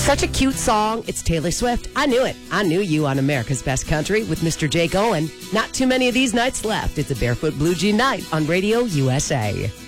Such a cute song. It's Taylor Swift. I knew it. I knew you on America's Best Country with Mr. Jake Owen. Not too many of these nights left. It's a Barefoot Blue Jean night on Radio USA.